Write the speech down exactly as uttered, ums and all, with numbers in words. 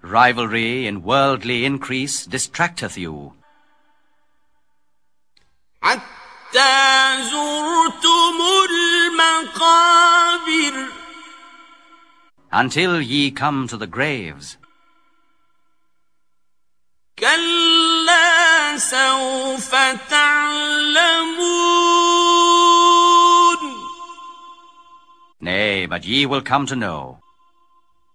Rivalry in worldly increase distracteth you. حتى زرتم المقابر. Until ye come to the graves. كلا سوف تعلمون. Nay, but ye will come to know.